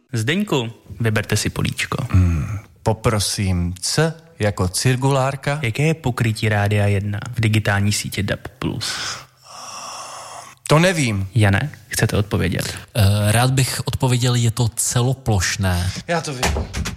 Zdeňku, vyberte si políčko. Poprosím, C jako cirkulárka. Jaké je pokrytí Rádia 1 v digitální sítě DAB+? To nevím. Jane, chcete odpovědět? Rád bych odpověděl, je to celoplošné. Já to vím.